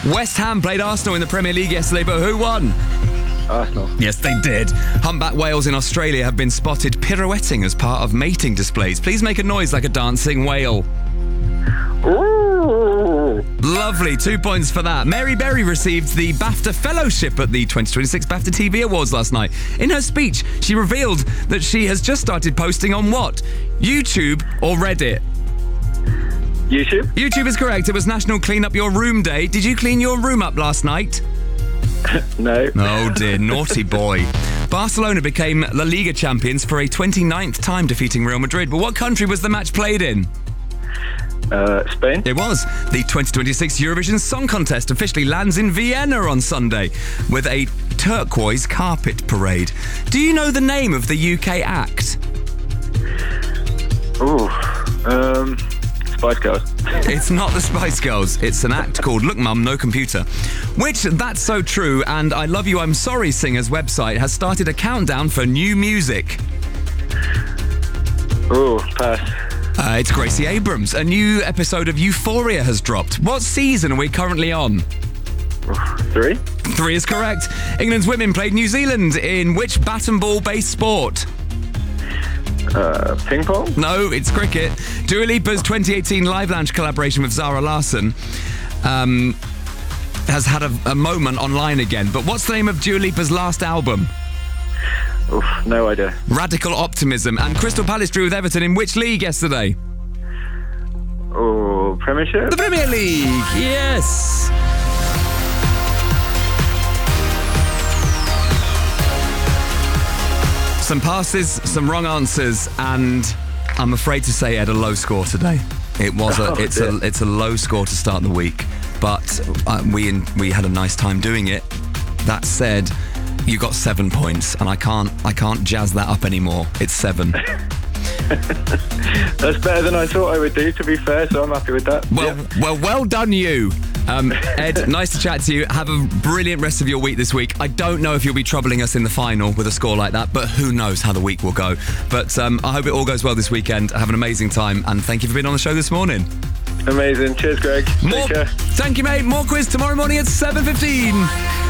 West Ham played Arsenal in the Premier League yesterday, but who won? Arsenal. Yes, they did. Humpback whales in Australia have been spotted pirouetting as part of mating displays. Please make a noise like a dancing whale. Ooh. Lovely, 2 points for that. Mary Berry received the BAFTA Fellowship at the 2026 BAFTA TV Awards last night. In her speech, she revealed that she has just started posting on what? YouTube or Reddit? YouTube? YouTube is correct. It was National Clean Up Your Room Day. Did you clean your room up last night? No. Oh dear, naughty boy. Barcelona became La Liga champions for a 29th time, defeating Real Madrid. But what country was the match played in? Spain? It was. The 2026 Eurovision Song Contest officially lands in Vienna on Sunday with a turquoise carpet parade. Do you know the name of the UK act? Ooh. Spice Girls. It's not the Spice Girls. It's an act called Look Mum, No Computer, which That's So True and I Love You, I'm Sorry singers website has started a countdown for new music. Ooh, pass. It's Gracie Abrams. A new episode of Euphoria has dropped. What season are we currently on? 3? 3 is correct. England's women played New Zealand in which bat and ball-based sport? Ping pong? No, it's cricket. Dua Lipa's 2018 Live Lounge collaboration with Zara Larsson has had a moment online again. But what's the name of Dua Lipa's last album? Oof, no idea. Radical Optimism. And Crystal Palace drew with Everton in which league yesterday? Oh, Premiership? The Premier League, yes. Some passes, some wrong answers, and I'm afraid to say, Ed, a low score today. It's a low score to start the week, but we had a nice time doing it. That said, you got 7 points, and I can't jazz that up anymore. It's 7. That's better than I thought I would do, to be fair, so I'm happy with that. Well done you. Ed, nice to chat to you. Have a brilliant rest of your week this week. I don't know if you'll be troubling us in the final with a score like that, but who knows how the week will go. But I hope it all goes well this weekend. Have an amazing time, and thank you for being on the show this morning. Amazing. Cheers, Greg. Take care. Thank you, mate. More quiz tomorrow morning at 7:15.